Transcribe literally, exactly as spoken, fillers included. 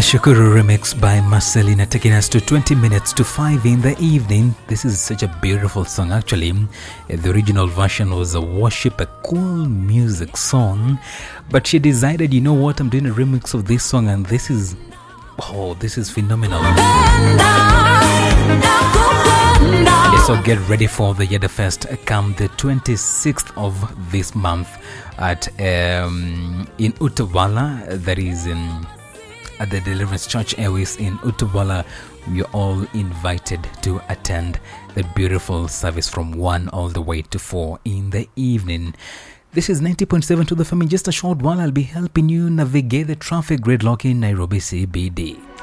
Shukuru remix by Marcelina, taking us to twenty minutes to five in the evening. This is such a beautiful song. Actually, the original version was a worship, a cool music song, but she decided, you know what, I'm doing a remix of this song, and this is, oh, this is phenomenal. Yes, so get ready for the Yada Fest come the twenty-sixth of this month at um, in Utawala, that is in at the Deliverance Church Airways in Utawala. We are all invited to attend the beautiful service from one all the way to four in the evening. This is ninety point seven to the F M. In just a short while, I'll be helping you navigate the traffic gridlock in Nairobi C B D.